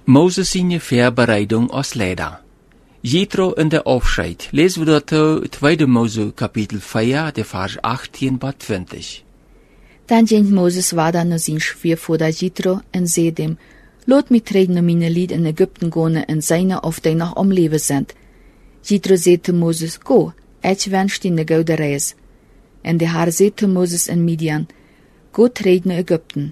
Moses zijn Verbereidung als Leider. Jethro in der Aufscheid. Lesen wir dort 2. Mose Kapitel 4, de vers 18 bis 20. Dan ging Moses vader naar zijn schwiegervader Jethro en zei hem, laat mij treden naar mijn lied in Egypten gaan en zijn of die nog om leven zijn. Jethro zei te Moses, go, ik wens je de gouden reis. En de Heer zei te Moses in Midian, go treden naar Egypten.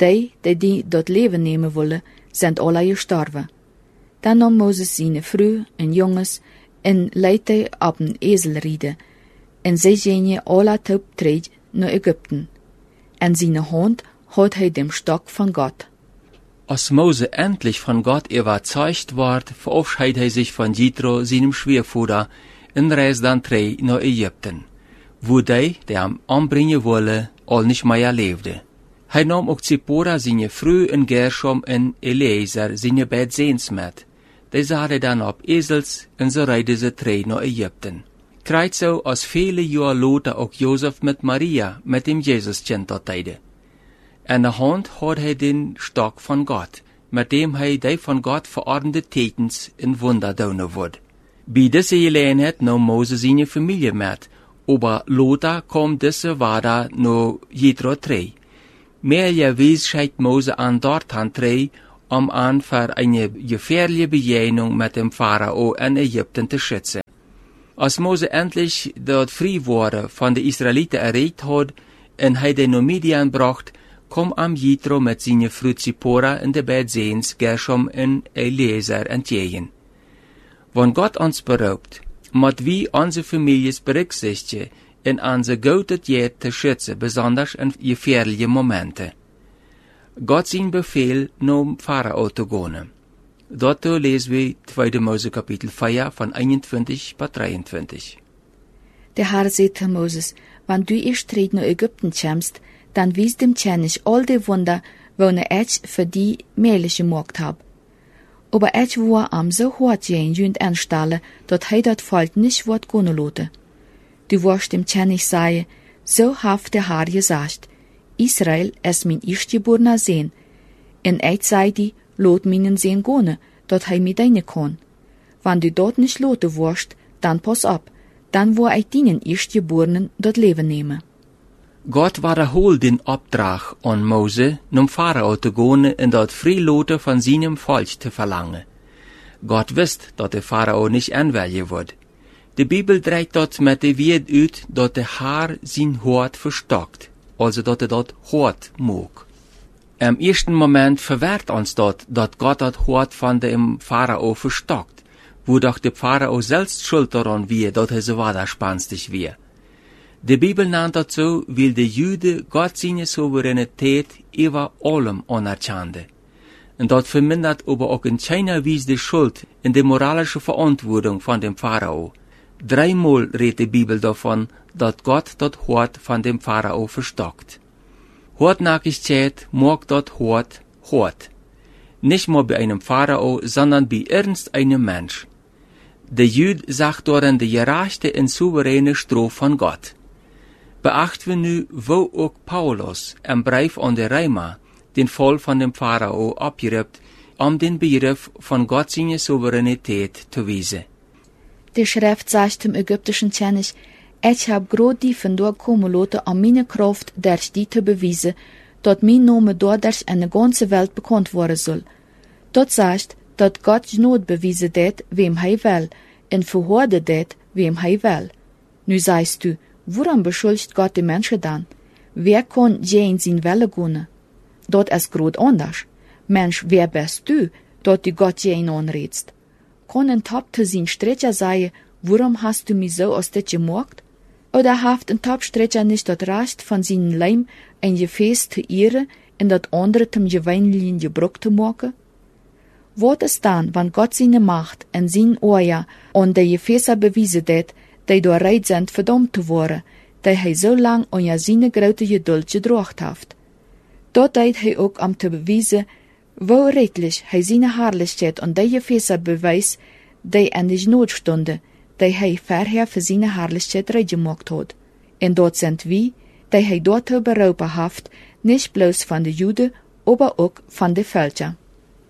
Die dat leven nemen willen, zijn alle gestorven. Dan nam Moses zijn vrouw en jongens en leidt hij op een ezel rijden. En zij gingen alle top treden naar Egypten. En zijn hand had hij dem Stock von Gott. Als Mose endlich von Gott überzeugt ward, verabscheidet hij sich von Jethro, seinem Schwiegervater, en reist dan naar Ägypten, wo der am anbrengen wolle, al nicht mehr leefde. Hij nam ook Zipporah, zijn vrouw, en Gershom en Eliezer, zijn beide zoons met. Die zaten dan op ezels en zo rijden ze naar Ägypten. Krijgt zo als vele jaar later ook Jozef met Maria, met dem Jezuskind tot tijden. En de hand had hij den Stock van God, met dem hij die van God verordende tekens en wunder doen wordt. Bij deze gelegenheid nam Moses zijn familie met, aber later kwam deze vader naar Jethro terug. Meer gewiss scheit Mose an dort han terug, aan voor een gefährliche Begegnung mit dem Pharao in Ägypten te schützen. Als Mose endlich dort frei wurde von den Israeliten erregt had en hij de naar Midian bracht, kom am Jethro met zijn vrouw Zipporah en de beide zoons Gershom en Eliezer entgegen. Wenn Gott uns beraubt, moet wie onze families berücksichtigen en onze goudet jet te schützen, besonders in gefährliche Momente. Gott sein Befehl, naar Pharao te gaan. Dort lesen wir 2. Mose Kapitel 4 von 21 bis 23. Der Herr sagte Moses, wenn du erst treten nach Ägypten kommst, dann wies dem König all die Wunder, welche ich für die mählich gemacht hab. Aber ich war am so hart gehen anstelle, dat hij dat Volk nicht wird gehen lassen. Du wirst dem König sagen, so hat der Herr gesagt, Israel ist mein erstgeborener Sohn, en ich sei die, lot meinen Sohn gehen, dat hij mit deine kann. Wenn du dort nicht lassen wirst, dann pass ab, dann wo ich deinen Erstgeborenen dat Leben nehmen. Gott wiederholt den Auftrag an Mose, zum Pharao zu gehen und dort Freilassen von seinem Volk zu verlangen. Gott wisst, dass der Pharao nicht anwählen wird. Die Bibel dreht dort mit der Wort uit, dass der Herr sein Hort verstockt, also dass dort Hort mag. Im ersten Moment verwehrt uns dort, dass Gott das Hort von dem Pharao verstockt, wodurch der Pharao selbst schuld daran wie, dass so widerspenstig wie. Die Bibel nennt das so, weil die Juden Gott seine Souveränität über allem anerkannte. Und das vermindert aber auch in keiner Weise die Schuld in die moralische Verantwortung von dem Pharao. 3-mal redet die Bibel davon, dass Gott das Hort von dem Pharao verstockt. Hartnäckigkeit mag das Hort. Nicht nur bei einem Pharao, sondern bei irgendeinem Mensch. Der Jude sagt darin die gerechte und souveräne Strafe von Gott. Beachten wir nu, wo auch Paulus im Brief an die Römer den Fall von dem Pharao abgibt, den Begriff von Gott seine Souveränität zu weisen. Die Schrift sagt dem ägyptischen König, ich hab grad die von dort kommen lassen, meine Kraft durch die zu beweisen, dass mein Name dadurch in der ganzen Welt bekannt worden soll. Dort sagt, dass Gott Not beweisen det, wem er will, und verhorde det, wem er will. Nu sagst du, woran beschuldigt Gott die Menschen dann? Wer kann je in sein Welle gehen? Dort ist grad anders. Mensch, wer bist du, dort die Gott je in anredst? Kann ein Top zu sein Strecher sagen, warum hast du mich so aus dit gemacht? Oder haft ein Top-Strecher nicht das Recht von seinem Leim ein Gefäß zu ehren und das andere zum gewöhnlichen Gebrauch zu machen? Was ist dann, wenn Gott seine Macht und sein Ohr an die Gefäße bewiesen hat, die da bereit sind, verdammt zu werden, die er so lang an seine große Geduld gedracht hat? Dort hat er auch am zu beweisen, wo redlich er seine Herrlichkeit an die Gefäße beweist, die in die Notstunde, die er vorher für seine Herrlichkeit reingemacht hat. Und dort sind wir, die er dort beraubt hat, nicht bloß von den Juden, aber auch von den Völkern.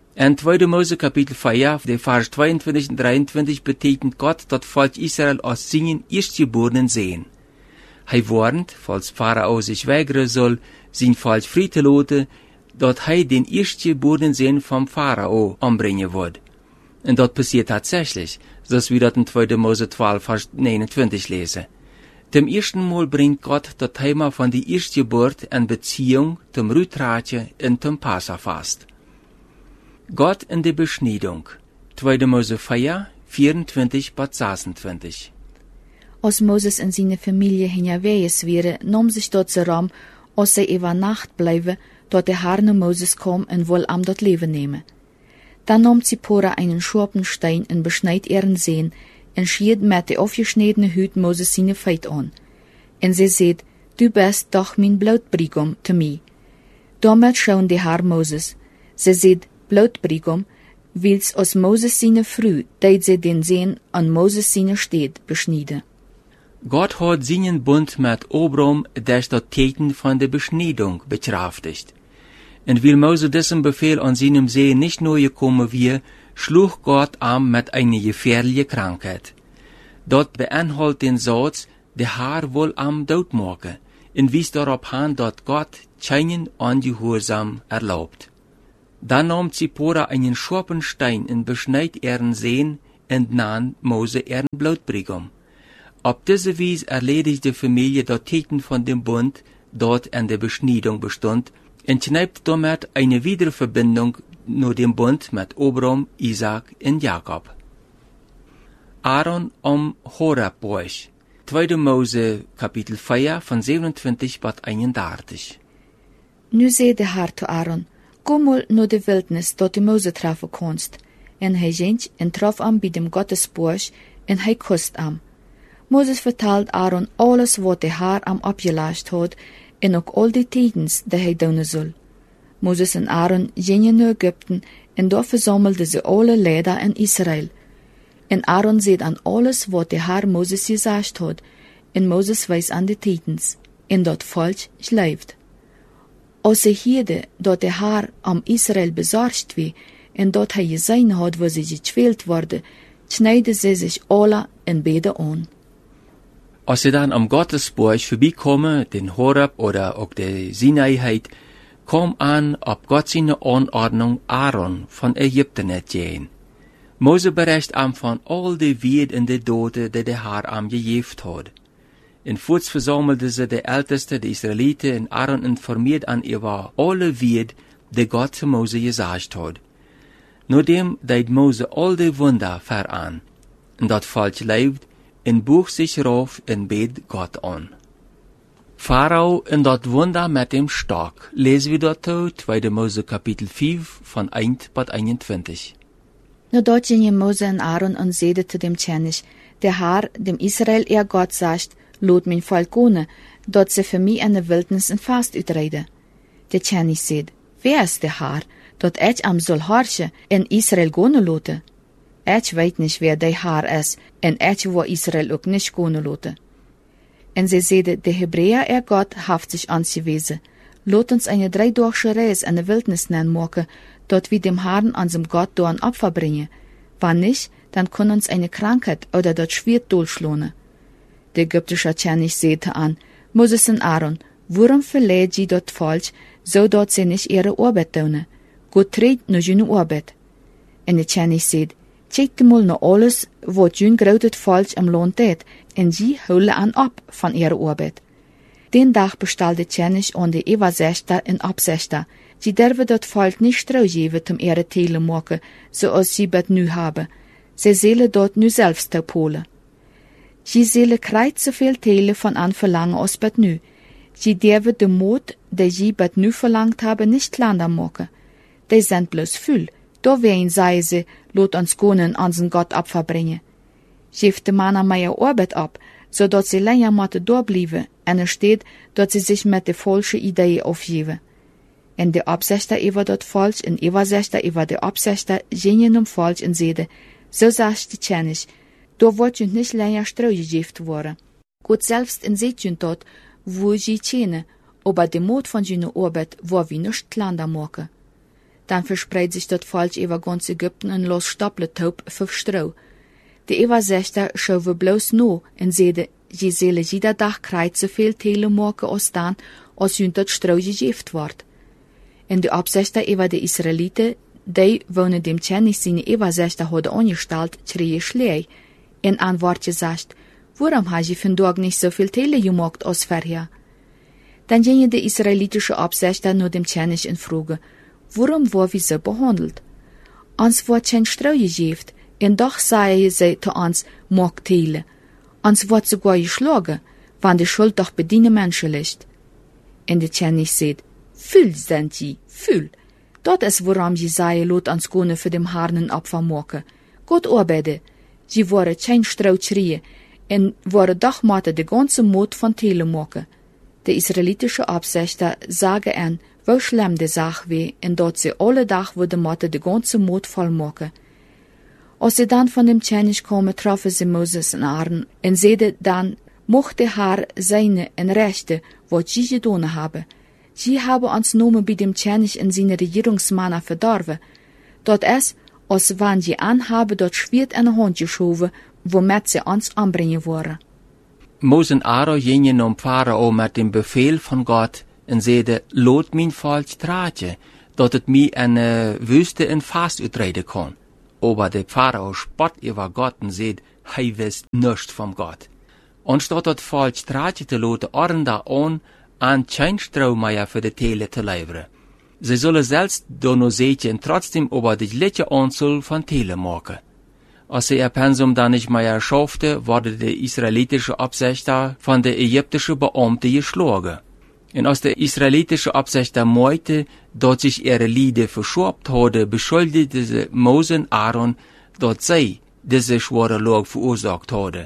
En 2 Mose kapitel 4, de vers 22 en 23 betekent Gott dat volk Israel als zijn eerstgeborenen sehen. Hij warnt, falls Pharao sich weigeren soll, zijn volk vrij te laten, dat hij den eerstgeborenen Sohn vom Pharao umbringen wird. En dat passiert tatsächlich, zoals wir dat in 2 Mose 12, vers 29 lesen. Zum ersten Mal bringt Gott das Thema von der Erstgeburt in Beziehung zum Rütraatje und zum Passafast. Gott in der Beschneidung. 2 Mose 4, 24 bis 26. Als Moses en zijn familie hinjawees wäre, nam sich dort ze ram, als zij über Nacht blijven, dat de Herr naar Moses kwam en wil am dat leven nemen. Dan nam Zipporah einen scharpen Stein en beschneid ihren Sehn, en schied met de afgesnedene Hüt Moses seine Feit an. En ze zei, du bist doch mein Bloedbrigom te mij. Damit schauen de Herr Moses. Ze zei, Bloedbrigom, wils als Moses seine Früh, deed ze den Sehn an Moses seine Steed beschnieden. Gott hat seinen Bund mit Abraham durch das Täten von der Beschneidung bekraftigt. Und weil Mose dessen Befehl an seinem See nicht nur gekommen wir, schlug Gott am mit einer gefährlichen Krankheit. Dort beinhaltet den Satz, der Herr will am Tod machen, und wies darauf an, dass Gott keinen Ungehorsam erlaubt. Dann nahm Zipporah einen scharfen Stein und beschneid ihren Sehn und nahm Mose ihren Bloedbrigom. Auf diese Weise erledigte die Familie das Täten von dem Bund, dort an der Beschneidung bestund, und kneipt damit eine Wiederverbindung nur dem Bund mit Abraham, Isaac und Jakob. Aaron am Horabbusch. 2 Mose kapitel 4 von 27 bis 31. Nu zei de Herr zu Aaron, kom mal naar de wildnis dat de Mose treffen konst. En hij ging en trof am bij dem Gottesbusch en hij kust am. Moses vertelt Aaron alles wat de Herr am abgelast had en ook al die tekens die hij doen zal. Moses en Aaron gingen naar Ägypten en daar versammelden ze alle leider in Israël. En Aaron zei aan alles wat de Herr Moses gezegd had, en Moses wijst aan de tekens, en dat volk schleift. Als ze hierde dat de Herr am Israël bezorgd wie, en dat hij gezien had waar ze getweeld worden, schneiden ze zich alle en beden aan. Als sie dann am Gottesbusch vorbeikommen, den Horeb oder auch der Sinai, kom an, ob Gott seine Anordnung Aaron von Ägypten gehen. Mose bericht am von all die Wied und die Dote, die der Herr am gegeft hat. In Fuß versammelte sie die Älteste, die Israeliten, und Aaron informiert an über alle Wied, die Gott zu Mose gesagt hat. Nachdem deed Mose all die Wunder veran, und dat Volk lebt, en boog sich rauf en bet Gott an. Pharao en dat Wunder mit dem Stock, lesen wir dort 2 Mose kapitel 5 von 1 bis 21. Nadat gingen Mose en Aaron en zeiden te dem Tjenich, der Herr, dem Israel ihr Gott sagt, lot mein Volk ohne, dat ze für mich in de Wildnis en Fast uitreiden. Der Tjenich zei, wer ist der Herr, dat ich am soll herrschen en Israel gone loten? Ich weet nicht, wer der Herr ist, en ich will Israel ook nicht gone loten. En sie zeiden, der Hebräer ihr Gott haft sich angewiesen. Lot uns eine 3-dagische Reis in de Wildnis nennen maken, dat wir dem Herrn an sem Gott do ein Opfer bringen. Wann nicht, dann kann uns eine Krankheit oder dat Schwert durchschlohnen. Der ägyptische Tjenich sagte an, Moses und Aaron, warum verleiht sie dort falsch, so dat sie nicht ihre Arbeit tun? Gott trägt nur jene Arbeit. En der Tjenich sagt, check mal na alles, wat jün groot falsch am Land deed, en sie houden an ab van ihre Arbeit. Den Dag bestal de Tjenich an de Eva-Sester en Absester. Sie derven dat Volk nicht trouwgeven om ihre Tele maken, zoals sie bet nu hebben. Sie zullen dat nu selbst opholen. Sie zullen krijgt zoveel Tele van an verlangen als bet nu. Sie derven de moed, die sie bet nu verlangt hebben, nicht kleiner maken. Die sind bloß viel. Da ween, zei ze, lot ons konen an zijn God Opfer brengen. Geeft de mannen meer Arbeit ab, zodat ze länger moeten doorblijven, en steht, dat ze zich met de falsche ideeën afgeven. En de Absester über dat falsch, en Eva-Sester über de Absester gingen falsch en zeiden, so sagt die Tjenich, da wordt je niet länger struigegeeft worden. Gott selbst en seht je dat, wo je tjene, aber de moed van je Arbeit, wo wir nicht kleiner maken. dann verspreidt sich dat Volk über ganz Ägypten en los stapelen taub für Strau. De Eva Sechter schaue bloß no en zeide, je zullen jeder dag krijgt zoveel telen maken als dan, als hun dat Strau gegeeft wordt. En de opzichter Eva de Israëlieten, die wonen dem Tjennis seine Eva Sechter hadden angestalt, schreeuwen schlee. En antwoord je zegt, waarom had je vandaag niet zoveel telen gemaakt als verja? Dan gingen de Israëlitische opzichter naar dem Tjennis en vroegen, waarom wordt we zo behandeld? Ons wordt geen Strau gegeeft, en doch zei ze te ons, maak telen. Ons wordt sogar geschlagen, wann de schuld doch bedienen Menschen ligt. En de Tjennis zegt, fühl sind je, fühl. Dat is waarom je zei, laat ons konen voor dem Haaren opfer maken. Goed arbeiden. Ze waren geen Strau schreeuwen, en waren doch maar de ganze moed van telen maken. De Israëlitische opzichter zagen en, hoe schlimm de zaak was, en dat ze alle dag worden moeten de ganze moed vol maken. Als ze dan van dem Tjennis komen, troffen ze Moses en Aaron, en zeiden dan, mocht de haar zijne en rechte, wat ze gedaan hebben. Ze hebben ons nomen bij dem Tjennis en zijn regeringsmannen verdorven. Dat is, als wanneer je aanhaben dat schwert in een hand geschoven, waarmet ze ons aanbrengen worden. Moses en Aaron gingen naar Pharao met dem Befehl van God en zeiden, laat mijn volk traatje, dat het mij in wüste en vast uitrijden kon. Aber der Pharao spott über Gott und sagt, hij wist nichts vom Gott. Anstatt dat Volk traatje te laten, orden da an kein Straumeier für de Tele te leveren. Sie sollen selbst donosetje en trotzdem aber die gleiche Anzahl von Tele machen. Als sie ihr Pensum dann nicht mehr schaffte, wurde der israelitische Absichter von der ägyptischen Beamte geschlagen. Und als der israelitische Absichter meinte, dass sich ihre Lieder verschoben hatte, beschuldigte sie Mose und Aaron, dass sie diese schwere Lage verursacht hadden.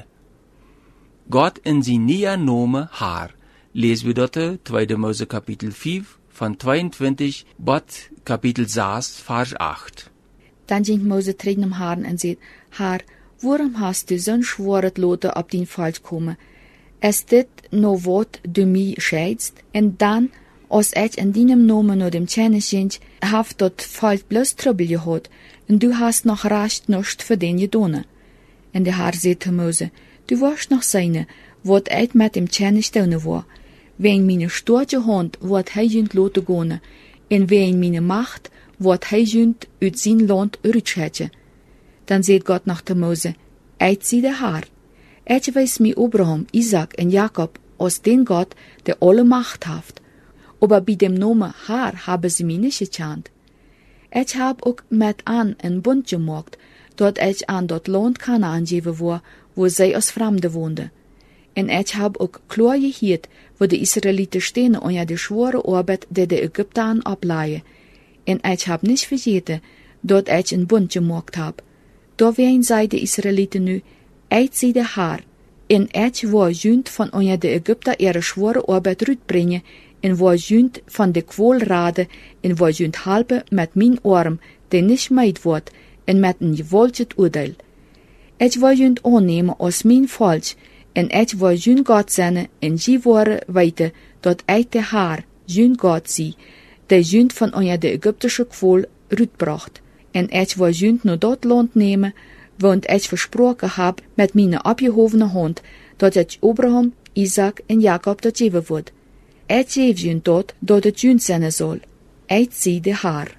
Gott in zijn nieuwe Name haar, lezen we dat 2 Mose kapitel 5, van 22 tot kapitel 6, vers 8. Dan ging Mose tegen hem haar en zei, Haar, waarom hast du zo'n schwere lote op die volk komen? Is dit nou wat du mij scheidst? En dan, als ik in die Namen naar dem Tjennis ging, heeft dat volk bloos trouble gehad, en du hast nog recht nichts voor den gedaan. En de Haar zei te Mose, du warst nog zijne, wat ik met dem Tjennis doen war. Wegen meine storge hand wordt hij junt lote gone, en wegen meine macht wordt hij junt uit zijn land uitschetje. Dan zei Gott nach de Mose, ik zie de Haar. Ik wees mij Abraham, Isaac en Jacob als den Gott, der alle Macht heeft. Aber bij dem Namen Haar hebben ze mij niet gekend. Ik heb ook met aan een bund gemaakt, dat ik aan dat land Kanaan geven war, wo zij als Fremde woonden. En ik heb ook klar gehoord, wo de Israëlieten stehen onder de schwere arbeid die de Ägypten opleiden. En ik heb niet vergeten, dat ik een bund gemaakt heb. Daarwegen zei de Israëlieten nu, ik zie de Haar, en ik wil junt van onder de Ägypter ihre schwere arbeid uitbrengen, en wil junt van de kwal raden, en wil junt helpen met mijn arm, die niet meid wordt, en met een gewoldet oordeel. Ik wil junt aannemen als mijn volk, en ik wil junt God zijn, en je worden weten, dat ik de Haar, junt God zie, die junt van onder de Ägyptische kwal uitbracht. En ik wil junt naar dat land nemen, want ik versproken heb met mijn opgehovene hand, dat het Abraham, Isaac en Jacob dat geven wordt. Ik geef junt dat het junt zijn zal. Ik zie de Haar.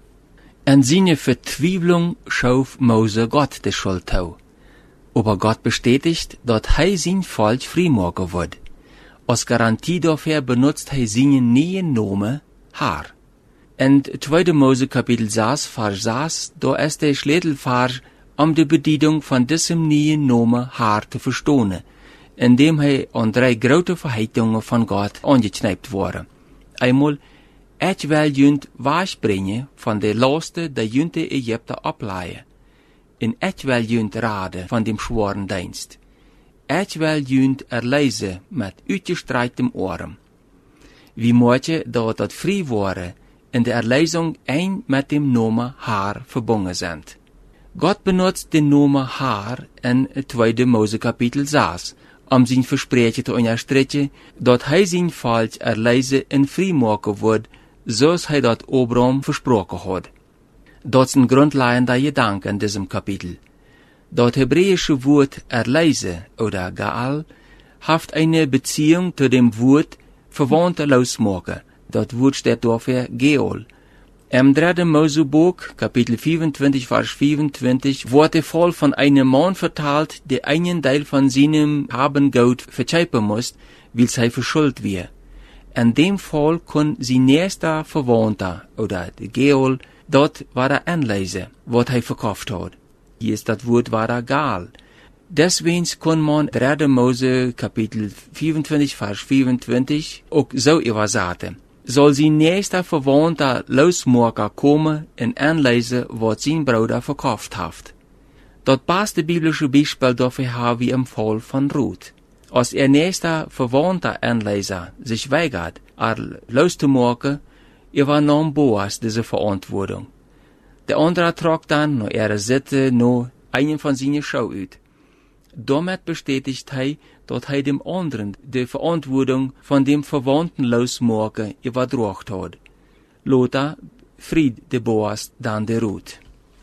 En seine Vertwieblung schuf Mose Gott de Schuld toe. Aber Gott bestätigt, dat hij zijn volk vrijmaken wird. Als Garantie dafür benutzt hij zijn nieuwe Name Haar. In 2 Mose kapitel 6, vers 6, da ist der Schlüsselvers, de Bedienung von diesem nieuwe Name Haar te verstonen, indem hij aan 3 grote verheitungen van God angeknüpft worden. Einmal, ik wil junt wegbrengen van de lasten die junt de Egypter opleiden. En ik wil junt raden van dem schweren dienst. Ik wil junt erlezen met uitgestrecktem arm. Wie moet dat vrij worden, in der Erlösung ein mit dem Namen Haar verbunden sind. Gott benutzt den Namen Haar in 2 Mose kapitel 6, zijn Versprechen te onderstrechen, dat hij zijn volk erlezen en vrijmaken wordt zoals hij dat Abraham versproken had. Dat is een grundlegende gedanke in diesem Kapitel. Dat hebräische Wort erleise oder Gaal hat eine Beziehung zu dem Wort verwandte losmaken. Dat Wort steht dafür Geol. Im 3. Moseboek, Kapitel 24, Vers 24, wordt der Fall von einem Mann vertalt, der einen Teil von seinem Habengut vertscheipen muss, weil hij verschuldet wird. In dem Fall kon zijn nächster Verwandter, oder de Geol, dort war der Anleise, wat hij verkauft hat. Hier ist das Wort war der Gaal. Deswegen kon man 3. Mose, Kapitel 24, Vers 24, auch so übersetzen. Soll sein nächster Verwandter losmaken komen en aanlezen wat zijn Bruder verkauft hat. Das beste biblische Beispiel dafür haben wir im Fall von Ruth. Als nächster Verwandter Anleser sich weigert, loszumaken, übernahm Boas diese Verantwortung. Der andere trug dann, nach ihrer Sitte, noch einen von seinen Schau uit. Damit bestätigt hij dat hij dem anderen die Verantwortung von dem Verwandten losmaken überdracht hat. Lothar fried de Boas dann de Ruth.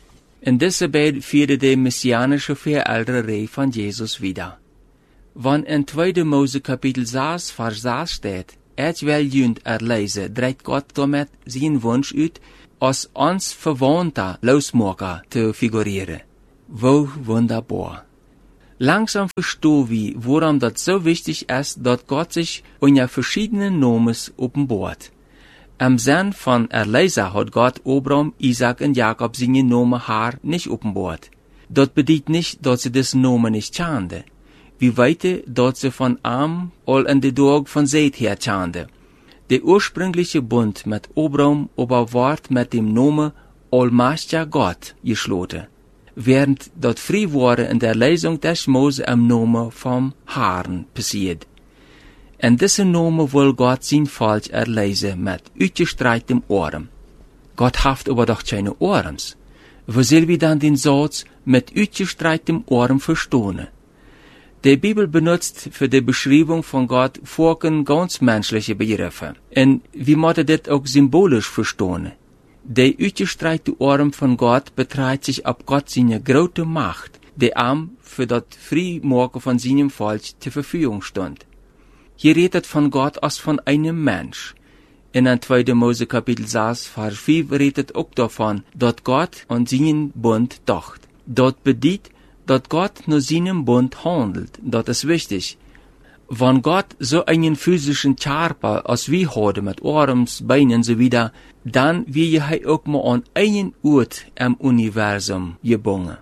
In dieser Bild führte die messianische Verälterei von Jesus wieder. Wann in 2. Mose Kapitel 6, Vers 6 steht, will jünd erleise, dreht Gott damit seinen Wunsch uit, als uns Verwandter losmaken zu figurieren. Wo wunderbar. Langsam verstehen wir, warum das so wichtig ist, dass Gott sich unter verschiedenen Namen offenbart. Im Sinn von Erleiser hat Gott Abraham, Isaac und Jakob seine Namen haar nicht offenbart. Das bedeutet nicht, dass sie diesen Namen nicht kannten. Wir weten, dass sie von Am all in de Tag von seither kannten. Der ursprüngliche Bund mit Abraham aber ward mit dem Namen Allmächtiger Gott geschlossen, während das Frühwort in der Lesung des Mose im Namen vom Herrn passiert. In diesem Namen will Gott sein Volk erleisen mit uitgestrecktem Arm. Gott hat aber doch keine Arms. Wo soll wir dann den Satz mit uitgestrecktem Arm verstehen? Die Bibel benutzt für die Beschreibung von Gott vorken ganz menschliche Begriffe. Und wir müssen das auch symbolisch verstehen. Der uitgestreckte Arm von Gott betreibt sich ab Gott seine große Macht, der Arm für das Freimachen von seinem Volk zur Verfügung stand. Hier redet von Gott als von einem Mensch. In 2. Mose Kapitel 6, Vers 5 redet auch davon, dass Gott an seinen Bund dacht. Dort bedeutet, dass Gott nur seinem Bund handelt. Das ist wichtig. Wenn Gott so einen physischen Körper als wir haben, mit Arms, Beinen so wieder, dann wird er auch mal an einen Ort im Universum gebunden.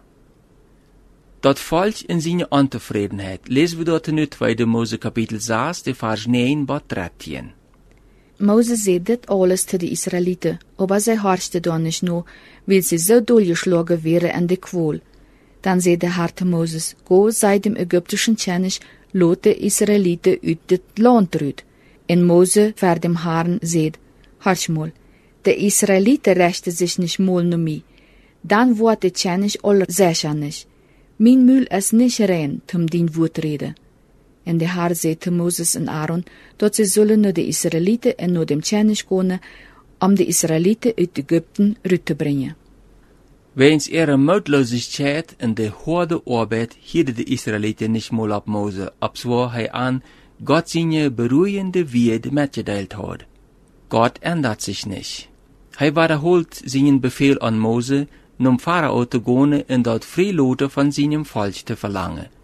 Das Volk in seiner Unzufriedenheit lesen wir dort in 2. Mose Kapitel 6, die Vers 9 bis 13. Mose zei dit alles te de Israëlieten, aber zij harschte dan niet no, weil sie so doorgeschlagen wären in de Qual. Dann zei der Herr zu Moses, go sei dem ägyptischen König, lot de Israëlieten uit dit land uit. En Mose ver dem Herrn zei, harsch mal, de Israëlieten rechten sich nicht mal no mi. Dann wordt de König all sicher nicht. Mein Mühl ist nicht rein, zum den Wort reden. En de Herr zei zu Moses en Aaron, dat ze zullen naar de Israëlieten en naar dem König komen, de Israëlieten uit Ägypten uit te brengen. Wegens ihrer Mutlosigkeit und der harte Arbeit hielten die Israeliten nicht mal ab Mose, abzwo hij an Gott seine beruhigende Werde mitgeteilt hat. Gott ändert sich nicht. Hij wiederholt seinen Befehl an Mose, Pharao zu gehen und dort Freilote von seinem Volk zu verlangen.